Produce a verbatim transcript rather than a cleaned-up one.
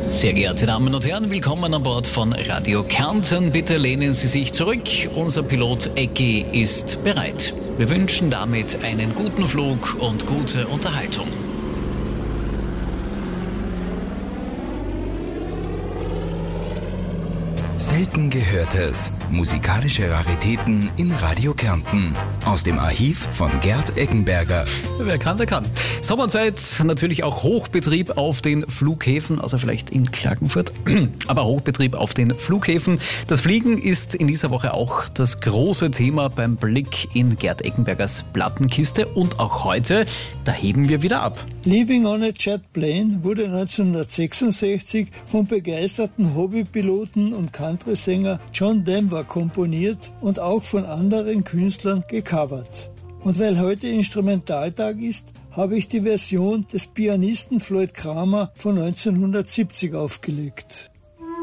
Sehr geehrte Damen und Herren, willkommen an Bord von Radio Kärnten. Bitte lehnen Sie sich zurück. Unser Pilot Eggi ist bereit. Wir wünschen damit einen guten Flug und gute Unterhaltung. Selten Gehörtes. Musikalische Raritäten in Radio Kärnten. Aus dem Archiv von Gerd Eggenberger. Wer kann, der kann. Sommerzeit, natürlich auch Hochbetrieb auf den Flughäfen, außer vielleicht in Klagenfurt, aber Hochbetrieb auf den Flughäfen. Das Fliegen ist in dieser Woche auch das große Thema beim Blick in Gerd Eggenbergers Plattenkiste. Und auch heute, da heben wir wieder ab. Living on a Jet Plane wurde neunzehnhundertsechsundsechzig vom begeisterten Hobbypiloten und Country-Sänger John Denver komponiert und auch von anderen Künstlern gecovert. Und weil heute Instrumentaltag ist, habe ich die Version des Pianisten Floyd Cramer von neunzehnhundertsiebzig aufgelegt.